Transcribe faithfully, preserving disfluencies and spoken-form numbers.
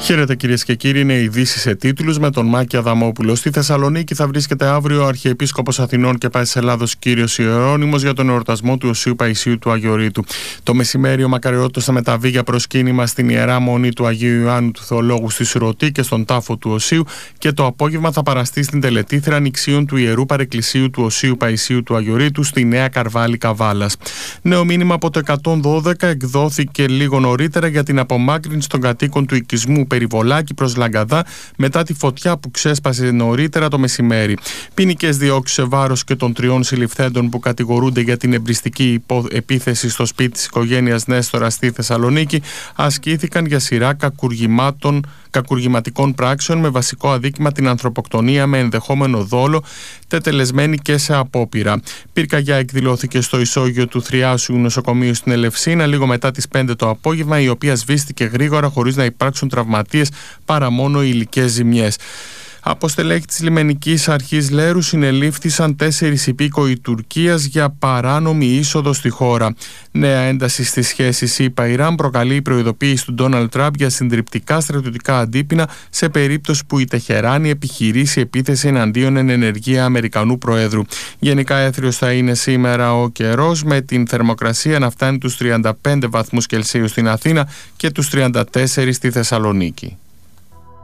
Χαίρετε κυρίες και κύριοι, είναι ειδήσεις σε τίτλους με τον Μάκη Αδαμόπουλο. Στη Θεσσαλονίκη θα βρίσκεται αύριο ο Αρχιεπίσκοπος Αθηνών και Πάσης Ελλάδος Κύριος Ιερώνυμος για τον εορτασμό του Οσίου Παϊσίου του Αγιορείτου. Το μεσημέρι ο μακαριώτος θα μεταβεί για προσκύνημα στην Ιερά Μονή του Αγίου Ιωάννου του Θεολόγου στη Σουρωτή και στον τάφο του Οσίου, και το απόγευμα θα παραστεί στην τελετήθρα νηξίων του Ιερού Παρεκκλησίου του Οσίου Παϊσίου του Αγιορείτου στη Νέα Καρβάλη Καβάλας. Νέο μήνυμα από το εκατόν δώδεκα εκδόθηκε λίγο νωρίτερα για την απομάκρυνση των κατοίκων του οικισμού Περιβολάκη προς Λαγκαδά μετά τη φωτιά που ξέσπασε νωρίτερα το μεσημέρι. Ποινικές διώξεις σε βάρος και των τριών συλληφθέντων που κατηγορούνται για την εμπριστική υπό... επίθεση στο σπίτι της οικογένειας Νέστορα στη Θεσσαλονίκη ασκήθηκαν για σειρά κακουργημάτων κακουργηματικών πράξεων με βασικό αδίκημα την ανθρωποκτονία με ενδεχόμενο δόλο, τετελεσμένη και σε απόπειρα. Πυρκαγιά εκδηλώθηκε στο ισόγειο του Θριάσιου νοσοκομείου στην Ελευσίνα λίγο μετά τις πέντε το απόγευμα, η οποία σβήστηκε γρήγορα χωρίς να υπάρξουν τραυματίες παρά μόνο υλικές ζημιές. Από στελέχη της λιμενικής αρχής Λέρου συνελήφθησαν τέσσερις υπήκοοι Τουρκίας για παράνομη είσοδο στη χώρα. Νέα ένταση στις σχέσεις ΗΠΑ-Ιράν προκαλεί η προειδοποίηση του Ντόναλντ Τραμπ για συντριπτικά στρατιωτικά αντίπεινα σε περίπτωση που η Τεχεράνη επιχειρήσει επίθεση εναντίον εν ενεργεία Αμερικανού Προέδρου. Γενικά έθριος θα είναι σήμερα ο καιρός, με την θερμοκρασία να φτάνει τους τριάντα πέντε βαθμούς Κελσίου στην Αθήνα και τους τριάντα τέσσερα στη Θεσσαλονίκη.